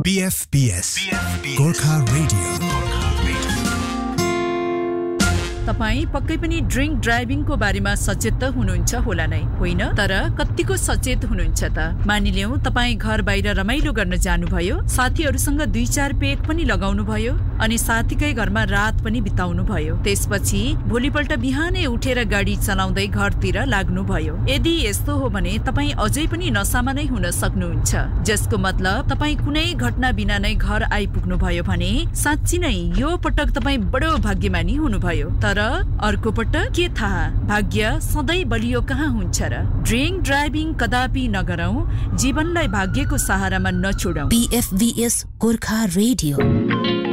BFBS Gorkha radio. तपाई पक्कै पनि ड्रिंक ड्राइभिङको बारेमा सचेत त हुनुहुन्छ होला नै, होइन? तर कतिको सचेत हुनुहुन्छ त? मानिलियौं तपाई घर बाहिर रमाइलो गर्न जानुभयो, साथीहरूसँग 2-4 पेग पनि लगाउनु भयो अनि साथीकै घरमा रात पनि बिताउनु भयो। त्यसपछि भोलिपल्ट बिहानै उठेर गाडी चलाउँदै घरतिर लाग्नु भयो। यदि यस्तो हो भने तपाई अझै पनि नसामा नै हुन सक्नुहुन्छ, जसको मतलब तपाई कुनै घटना बिना नै घर आइपुग्नु भयो भने साच्चै नै यो पटक तपाई बडो भाग्यमानी हुनुभयो। तर अर्को पटक के थाहा, भाग्य सधैँ बलियो कहाँ हुन्छ र? ड्रिंक ड्राइभिङ कदापि नगरौं, जीवनलाई भाग्यको सहारामा नछोडौं। BFBS Gorkha radio.